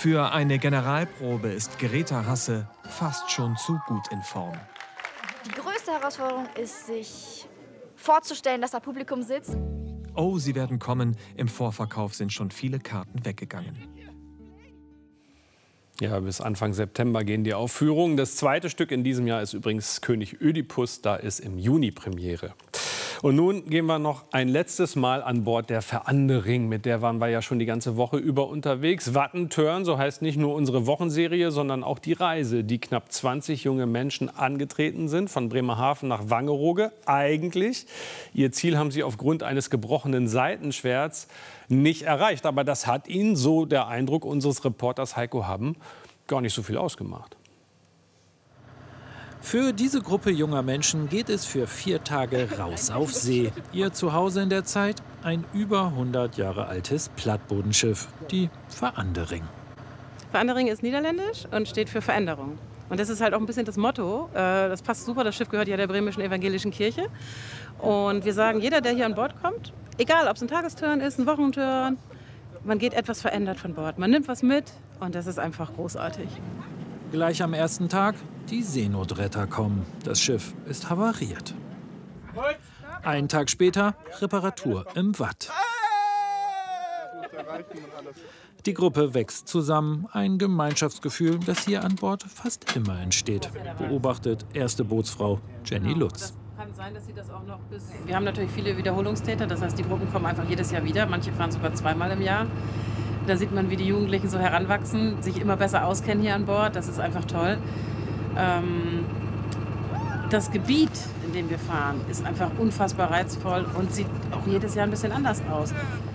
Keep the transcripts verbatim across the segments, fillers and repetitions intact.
Für eine Generalprobe ist Greta Hasse fast schon zu gut in Form. Die größte Herausforderung ist, sich vorzustellen, dass da Publikum sitzt. Oh, sie werden kommen. Im Vorverkauf sind schon viele Karten weggegangen. Ja, bis Anfang September gehen die Aufführungen. Das zweite Stück in diesem Jahr ist übrigens König Ödipus. Da ist im Juni Premiere. Und nun gehen wir noch ein letztes Mal an Bord der Verandering. Mit der waren wir ja schon die ganze Woche über unterwegs. Wattenturn, so heißt nicht nur unsere Wochenserie, sondern auch die Reise, die knapp zwanzig junge Menschen angetreten sind, von Bremerhaven nach Wangerooge. Eigentlich, ihr Ziel haben sie aufgrund eines gebrochenen Seitenschwerts nicht erreicht. Aber das hat ihnen, so der Eindruck unseres Reporters Heiko Hamm, gar nicht so viel ausgemacht. Für diese Gruppe junger Menschen geht es für vier Tage raus auf See. Ihr Zuhause in der Zeit ein über hundert Jahre altes Plattbodenschiff, die Verandering. Verandering ist niederländisch und steht für Veränderung. Und das ist halt auch ein bisschen das Motto. Das passt super, das Schiff gehört ja der bremischen evangelischen Kirche. Und wir sagen, jeder, der hier an Bord kommt, egal ob es ein Tagesturn ist, ein Wochenturn, man geht etwas verändert von Bord. Man nimmt was mit und das ist einfach großartig. Gleich am ersten Tag die Seenotretter kommen. Das Schiff ist havariert. Einen Tag später Reparatur im Watt. Die Gruppe wächst zusammen. Ein Gemeinschaftsgefühl, das hier an Bord fast immer entsteht, beobachtet erste Bootsfrau Jenny Lutz. Kann sein, dass sie das auch noch bis... Wir haben natürlich viele Wiederholungstäter, das heißt, die Gruppen kommen einfach jedes Jahr wieder. Manche fahren sogar zweimal im Jahr. Da sieht man, wie die Jugendlichen so heranwachsen, sich immer besser auskennen hier an Bord. Das ist einfach toll. Ähm, das Gebiet, in dem wir fahren, ist einfach unfassbar reizvoll und sieht auch jedes Jahr ein bisschen anders aus.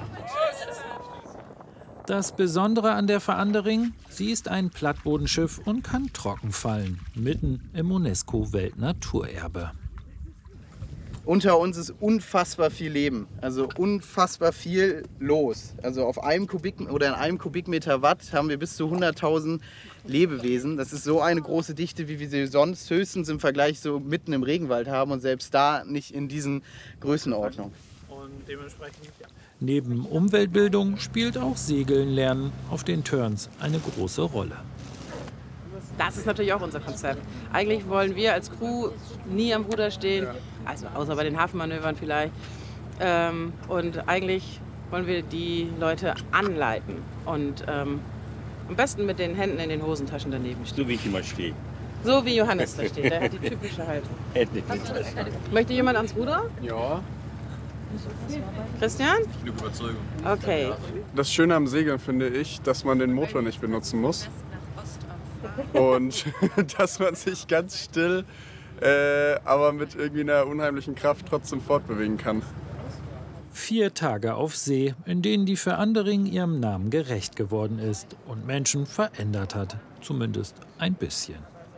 Das Besondere an der Verandering, sie ist ein Plattbodenschiff und kann trocken fallen, mitten im UNESCO-Weltnaturerbe. Unter uns ist unfassbar viel Leben, also unfassbar viel los. Also auf einem Kubik oder in einem Kubikmeter Watt haben wir bis zu hunderttausend Lebewesen. Das ist so eine große Dichte, wie wir sie sonst höchstens im Vergleich so mitten im Regenwald haben und selbst da nicht in diesen Größenordnungen. Und dementsprechend, ja. Neben Umweltbildung spielt auch Segeln lernen auf den Turns eine große Rolle. Das ist natürlich auch unser Konzept. Eigentlich wollen wir als Crew nie am Ruder stehen, also außer bei den Hafenmanövern vielleicht. Ähm, und eigentlich wollen wir die Leute anleiten und ähm, am besten mit den Händen in den Hosentaschen daneben stehen. So wie ich immer stehe. So wie Johannes da steht, der hat die typische Haltung. Möchte jemand ans Ruder? Ja. Christian? Genug Überzeugung. Okay. Das Schöne am Segeln finde ich, dass man den Motor nicht benutzen muss. Und dass man sich ganz still, äh, aber mit irgendwie einer unheimlichen Kraft trotzdem fortbewegen kann. Vier Tage auf See, in denen die Verandering ihrem Namen gerecht geworden ist und Menschen verändert hat. Zumindest ein bisschen.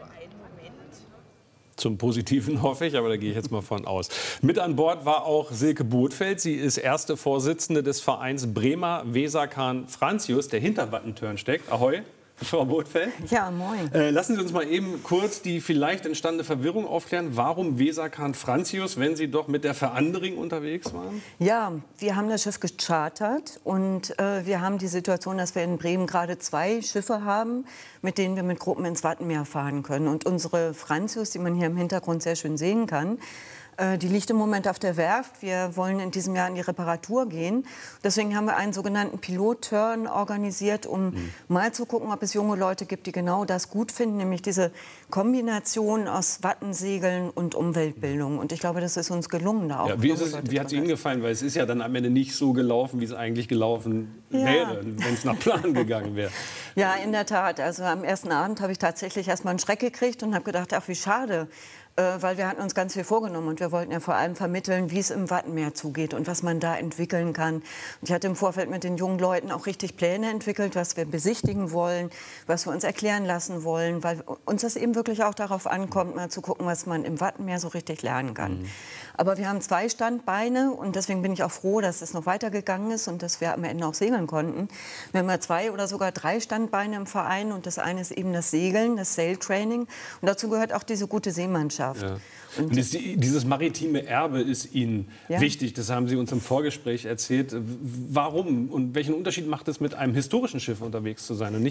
Zum Positiven hoffe ich, aber da gehe ich jetzt mal von aus. Mit an Bord war auch Silke Bothfeld. Sie ist erste Vorsitzende des Vereins Bremer Weserkahn Franzius, der hinter Wattenturn steckt. Ahoi, Frau Bothfeld. Ja, moin. Äh, lassen Sie uns mal eben kurz die vielleicht entstandene Verwirrung aufklären. Warum Weserkahn Franzius, wenn Sie doch mit der Verandering unterwegs waren? Ja, wir haben das Schiff gechartert und äh, wir haben die Situation, dass wir in Bremen gerade zwei Schiffe haben, mit denen wir mit Gruppen ins Wattenmeer fahren können. Und unsere Franzius, die man hier im Hintergrund sehr schön sehen kann, die liegt im Moment auf der Werft. Wir wollen in diesem Jahr in die Reparatur gehen. Deswegen haben wir einen sogenannten Pilot-Turn organisiert, um mhm. mal zu gucken, ob es junge Leute gibt, die genau das gut finden, nämlich diese Kombination aus Wattensegeln und Umweltbildung. Und ich glaube, das ist uns gelungen. Da auch ja, wie es, wie hat es Ihnen gefallen? Weil es ist ja dann am Ende nicht so gelaufen, wie es eigentlich gelaufen ja. wäre, wenn es nach Plan gegangen wäre. Ja, in der Tat. Also am ersten Abend habe ich tatsächlich erst mal einen Schreck gekriegt und habe gedacht, ach, wie schade. Weil wir hatten uns ganz viel vorgenommen und wir wollten ja vor allem vermitteln, wie es im Wattenmeer zugeht und was man da entwickeln kann. Und ich hatte im Vorfeld mit den jungen Leuten auch richtig Pläne entwickelt, was wir besichtigen wollen, was wir uns erklären lassen wollen, weil uns das eben wirklich auch darauf ankommt, mal zu gucken, was man im Wattenmeer so richtig lernen kann. Mhm. Aber wir haben zwei Standbeine und deswegen bin ich auch froh, dass es noch weitergegangen ist und dass wir am Ende auch segeln konnten. Wir haben ja zwei oder sogar drei Standbeine im Verein und das eine ist eben das Segeln, das Sail-Training und dazu gehört auch diese gute Seemannschaft. Ja. Und das, dieses maritime Erbe ist Ihnen ja. wichtig, das haben Sie uns im Vorgespräch erzählt. Warum und welchen Unterschied macht es, mit einem historischen Schiff unterwegs zu sein und nicht